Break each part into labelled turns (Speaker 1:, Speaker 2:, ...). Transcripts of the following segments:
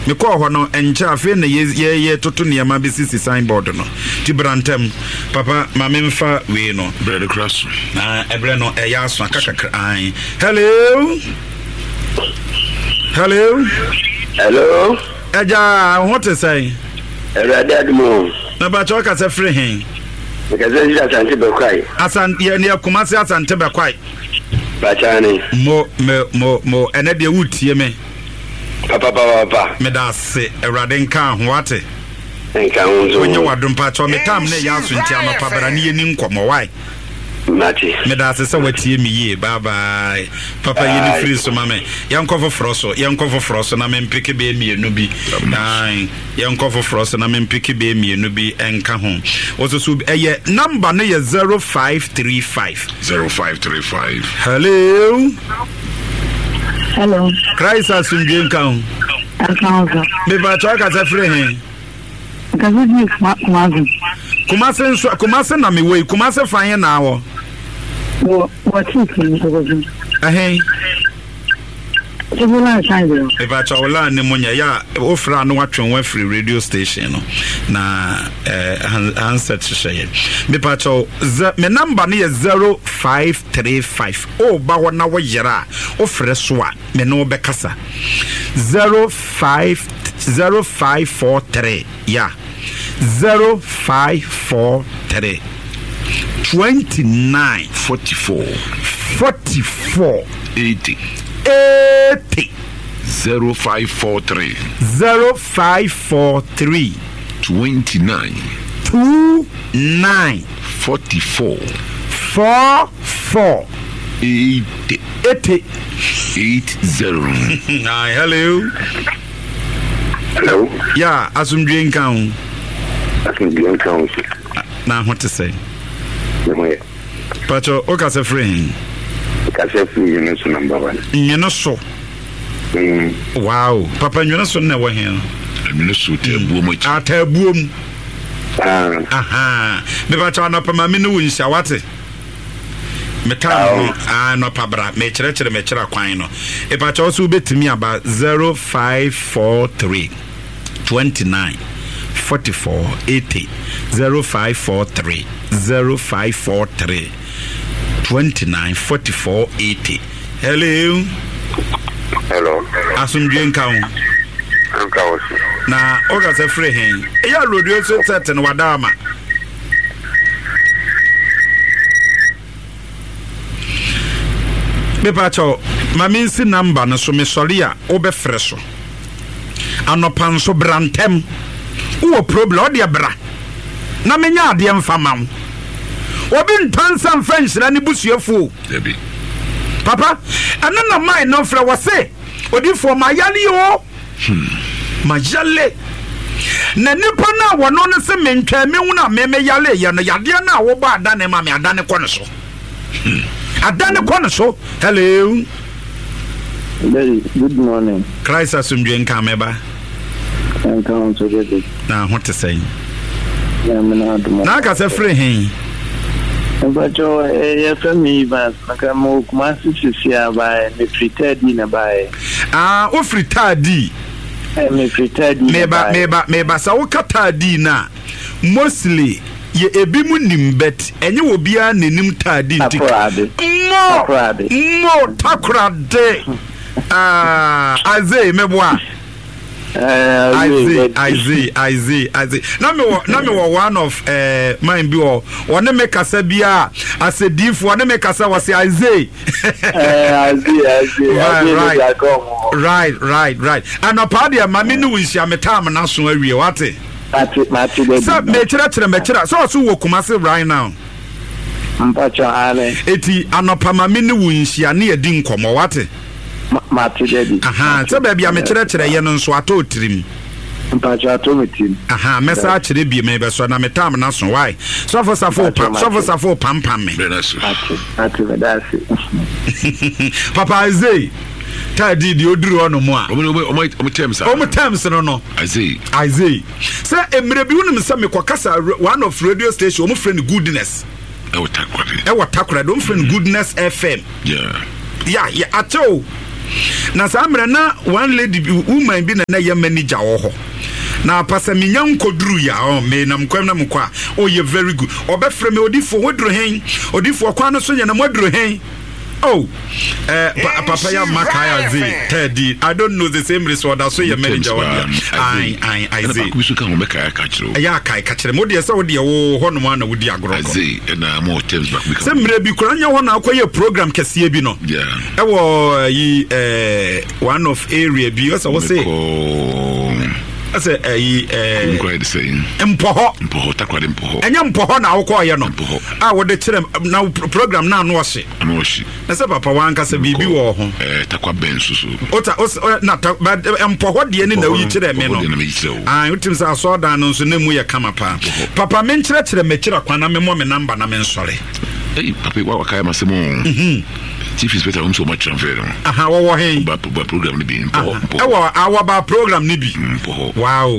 Speaker 1: me call ho no encha afi na ye toto niam be sisi signboard no ti brantem papa ma memfa we no
Speaker 2: bread cross
Speaker 1: na ebre no e ya aso akakakra an hello eja what is say
Speaker 3: Admo
Speaker 1: na ba choka se free hen
Speaker 3: because this asante be kwai
Speaker 1: asan ye ne Kumasi asante be kwai
Speaker 3: ba chani
Speaker 1: mo ene de wutie me
Speaker 3: papa
Speaker 1: me da se Awurade nka ho ate
Speaker 3: nka ho zo
Speaker 1: onye wadom pa cho me tam ne ya so ntia no pa bra ne ni nkomo wai
Speaker 3: mati
Speaker 1: me da se watie me ye bye bye papa ye ni free so mame yankofo froso na me mpeke be mienu bi nine yankofo froso na me mpeke be mienu bi enka ho oso so eye number ne ye 0535
Speaker 4: hello
Speaker 1: Christ asundwe nka ho me ba cho ka se free hen Kumasi na me wey Kumasi fanye na awo
Speaker 4: what is it Jebula Sango.
Speaker 1: If I chola ne munya ya ofra no watwen wa free radio station no na answer to say me pa cho me number ne 0535 oh ba wona wo yera ofre so a me no be kasa 0543 yeah 0543 29
Speaker 2: 44 80 0543 29 44 80
Speaker 1: Hi, hello. Yeah, asumdwe nkan. Na what to say? Pacho okase friend.
Speaker 3: Okase free no so number 1.
Speaker 1: Nyeno so. Wow, papa nyeno so na wo hen.
Speaker 2: Nyeno so te buom achi.
Speaker 1: Atabuom. Aha. Me pacho na pama me no wunhia wate. Metan no pabra me kire kwan no. E pacho so betimi aba 0543 29 44 80 0543 29 44 80. Hello. Asumdwe nkan. Na oga se free hen. E ya radio so set no wadama. Me pacho mami si number no so me sori a obefre so. Anopan so brantem. Wo problem o de bra. Na menya ade mfamam. Obi ntansan French na ni busuefo.
Speaker 2: Debi.
Speaker 1: Papa, anana mai no fra wase. Odi for mayali o. Majale. Na nipa na wono ne se mentwa me hu na me yale ye no yade na wo ba adane ma me adane kono so. Adane kono so. Hello.
Speaker 4: Good morning.
Speaker 1: Christ asumdwe nka meba.
Speaker 4: Nka so good.
Speaker 1: Na what to say?
Speaker 4: Na
Speaker 1: ka se free hen.
Speaker 4: But your family was Makamo Kumasi Sia by me prepared dinner by
Speaker 1: O fritadi
Speaker 4: me prepared
Speaker 1: meba sa wo katadi na mostly ye ebi mu nimbet enye wo bia nanim tadi nti mo takrade azay meboa I see. Na me one of mine bi o one make kasa bia as a diff one make kasa was I see. Right. And apadia mami no winsia metam na so awie wate. So me kira so wo Kumasi right now.
Speaker 4: Mpacho ale.
Speaker 1: Eti anopa mami no winsia na edi nkomo wate. Aha, so baby am kire ye no nso ato tirim.
Speaker 4: Mpacho ato metim.
Speaker 1: Aha, mesa kire bi me be so na metam na so why. So for safo pam me.
Speaker 4: Ati medasi.
Speaker 1: Papa Isaiah Tadi di oduru ono mo a.
Speaker 2: Omo
Speaker 1: terms no. Isaiah. Say emre bi wonu msa me kwakasa one of radio station omo friend goodness.
Speaker 2: E watakura.
Speaker 1: Don't friend goodness FM.
Speaker 2: Yeah,
Speaker 1: acho. na samre na one lady woman bi na ye manager wo ho na pasa minya nkoduru ya o me na mkwem na mkwa o ye very good obefre me odifo woduru hen odifo kwa no so nya na moduru hen. Oh, Papa ya Makaya Z Teddy. I don't know the same resort as your manager. I say.
Speaker 2: We should come back.
Speaker 1: Yeah, I catch them. What do you say? What do you want? One would you agree?
Speaker 2: I say, and more terms back.
Speaker 1: Some maybe Kuranya one acquire program Casibino.
Speaker 2: Yeah.
Speaker 1: I was one of area because I was saying. I say
Speaker 2: I'm quite the same.
Speaker 1: Empoho
Speaker 2: takwa empoho.
Speaker 1: Enya empoho na awko ye no. Ah wo de kire na program na no hye.
Speaker 2: No hye.
Speaker 1: Na se papa wanka se bibi wo ho.
Speaker 2: Takwa ben susu.
Speaker 1: Ota na empoho de ni na wi kire me no. Ah utim sa so dan no so na mu ye kama pa. Papa men kire me kire kwana me mo me number na me nsore.
Speaker 2: Hey papa wa kai masemo. Chief Inspector so much transfer.
Speaker 1: Aha wo he.
Speaker 2: Ba program ni bi empoho.
Speaker 1: Our program ni bi. Wow.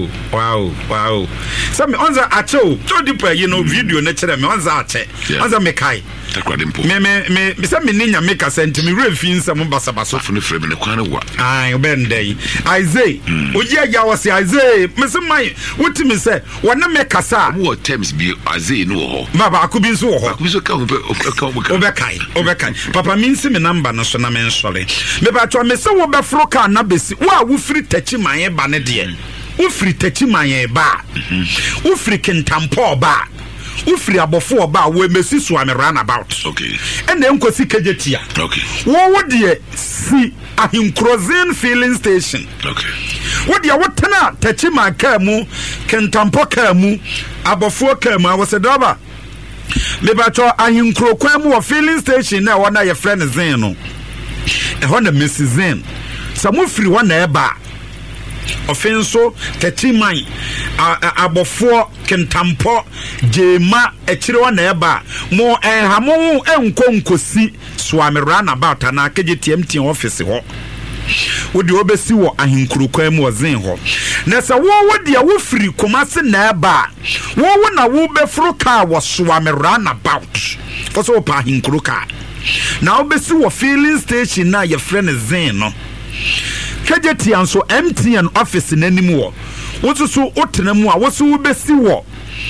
Speaker 1: So me onza acho so deep video na kire me onza ache. Onza me kai.
Speaker 2: Takwa dempo.
Speaker 1: Me say me ninya make a sent me refin some basabaso
Speaker 2: for the frame na kwana wa.
Speaker 1: Ai obendai. Isaiah. Oji aja wose Isaiah. Me say my what me say wana make kasa.
Speaker 2: What terms be Isaiah no ho.
Speaker 1: Baba akubi so ho.
Speaker 2: Akubi so ka
Speaker 1: obekai. Papa me nsi me number no so na me nsole. Me ba to me say wo be fro ka na besi. Wa wo free tachi man ba ne de. Wo free tachi man ba. Wo free kentampo ba. Ufri abofo oba we mesi so am run about.
Speaker 2: Okay.
Speaker 1: And then nkosi kejetia.
Speaker 2: Okay.
Speaker 1: Wo de si ahinkrozen filling station.
Speaker 2: Okay.
Speaker 1: Wo de wotena tachi man ka mu kentampo ka mu abofo ka mu awosedoba. Me ba cho ahinkro kwa mu filling station na wona ye friend Zen no. E ho na Mrs. Zen. Samu free one na eba. Offenso tetiman abofo kentampo jema echire wa na eba mo enhamo enkonkosi swamera na about na keje TMT office ho wodi obesi wo ahinkurukwan mu ozen ho na sa wo wodi a wo free komase na eba wo na wo befro ka wo swamera na about for so pa ahinkuruka na obesi wo filling station na ye friend Zen no kejeti anso MTN office n'anim wo wotusu otenemu a wosu besi wo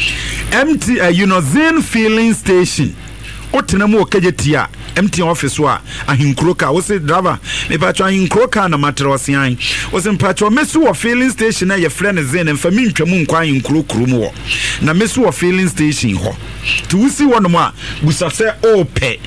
Speaker 1: MTN Zen filling station otenemu kejeti a MTN office wa ahinkroka wo se driver me pa twa ahinkroka na matros yan wo se mpacho mesu wo filling station na ye friend Zen mfa mi ntwamu nkwa ahinkrokuru mu wo na mesu wo filling station ho to wusi wono mu a busase ope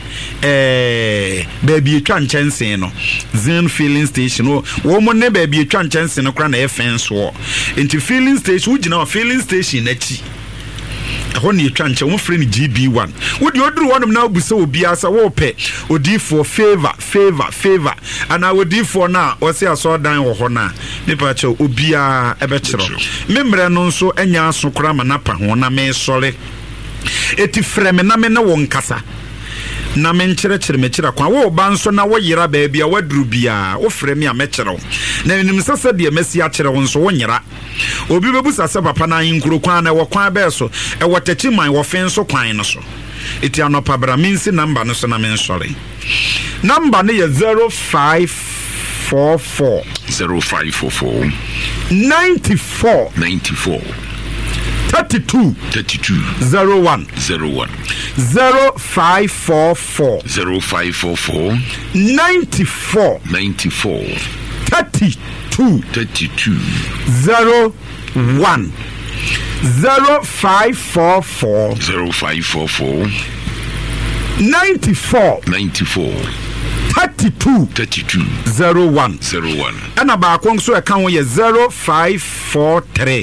Speaker 1: baby etwa nchense no Zen filling station wo mo ne baby etwa nchense no kra na fence wo enti filling station ugina filling station na chi ho ne etwa nche wo free GB1 wo de oduru wonom na obusa obi asa wo pe odi for favor ana odi for na wo se aso dan wo ho na me pa che obi a ebe kiro memre no nso anya aso kra ma na pa ho na me sole eti freme na me na wo nkasa na me nkyerɛkyerɛ mɛkyerɛ kwa wo ba nso na wo yera baabi a waduru bia wo frame a mɛkyerɛ na enim sasa de mɛsi akyerɛ wo nso wo nyera obi bebu sasa papa na yinkuro kwa na wo kwa bɛ so e wo tachi man wo fen so kwan no so eti anopa bra minsi number no so na men sɔre number no yɛ 0544 94 32 01 0544 94 32 01 0544 94 32 01 and about so account with 0543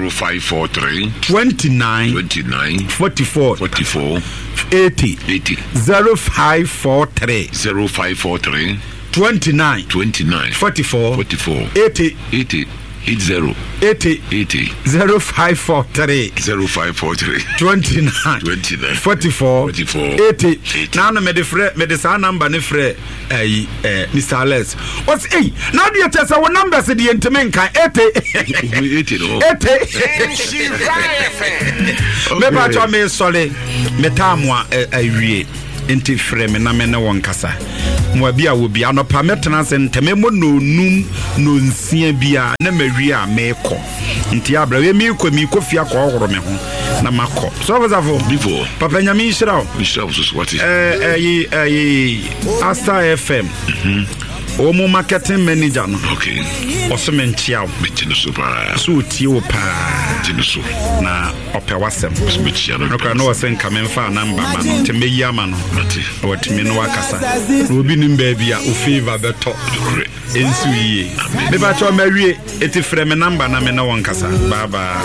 Speaker 1: 29 44 80 0543 29 44 80 0543 29 44 80 now no me the sa number ne frɛ Mr. Alex what's now the test our numbers the intimen kan 80 me ba cho me sole me tamwa awie enti frɛ me na me ne wɔn kasa mo bi a wo bi anopa metena se ntememo no num no nsia bia na mawi a mekɔ nti abra we mi kɔ fia kɔ ɔhoro me ho na makɔ so bazafo
Speaker 2: before
Speaker 1: papa nyame nhyira wo
Speaker 2: so what is
Speaker 1: Asta FM Omo marketing manager no.
Speaker 2: Okay.
Speaker 1: Osome nchiaw.
Speaker 2: Betino super.
Speaker 1: So tie wo pa.
Speaker 2: Betino so.
Speaker 1: Na ope wasem.
Speaker 2: Osome chia no.
Speaker 1: No no wasen kamenfa number ma no. Tembe yama no.
Speaker 2: Mate.
Speaker 1: Watimi no wakasa. No obi nim ba bia o favor beto. Ensu yie. Me ba cho mawie eti frɛ me number na me na won kasa. Bye bye.